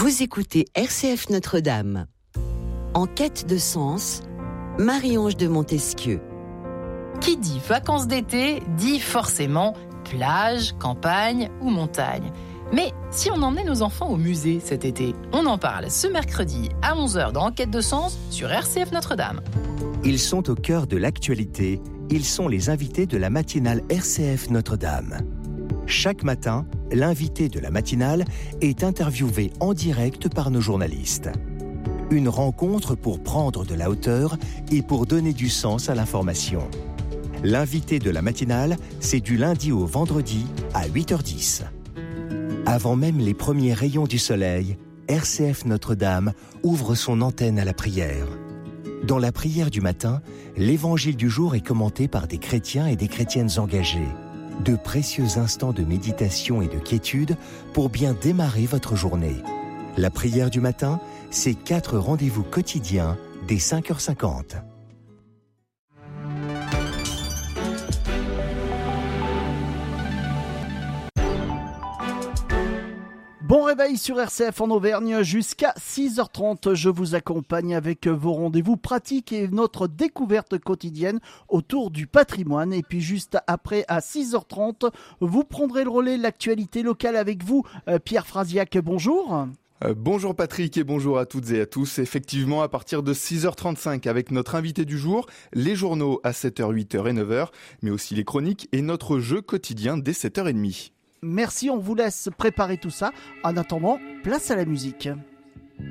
Vous écoutez RCF Notre-Dame. En quête de sens, Marie-Ange de Montesquieu. Qui dit vacances d'été dit forcément plage, campagne ou montagne. Mais si on emmenait nos enfants au musée cet été, on en parle ce mercredi à 11h dans Enquête de sens sur RCF Notre-Dame. Ils sont au cœur de l'actualité, ils sont les invités de la matinale RCF Notre-Dame. Chaque matin, l'invité de la matinale est interviewé en direct par nos journalistes. Une rencontre pour prendre de la hauteur et pour donner du sens à l'information. L'invité de la matinale, c'est du lundi au vendredi à 8h10. Avant même les premiers rayons du soleil, RCF Notre-Dame ouvre son antenne à la prière. Dans la prière du matin, l'évangile du jour est commenté par des chrétiens et des chrétiennes engagés. De précieux instants de méditation et de quiétude pour bien démarrer votre journée. La prière du matin, c'est 4 rendez-vous quotidiens dès 5h50. Bon réveil sur RCF en Auvergne jusqu'à 6h30. Je vous accompagne avec vos rendez-vous pratiques et notre découverte quotidienne autour du patrimoine. Et puis juste après, à 6h30, vous prendrez le relais de l'actualité locale avec vous. Pierre Frasiac, bonjour. Bonjour Patrick et bonjour à toutes et à tous. Effectivement, à partir de 6h35 avec notre invité du jour, les journaux à 7h, 8h et 9h, mais aussi les chroniques et notre jeu quotidien dès 7h30. Merci, on vous laisse préparer tout ça. En attendant, place à la musique.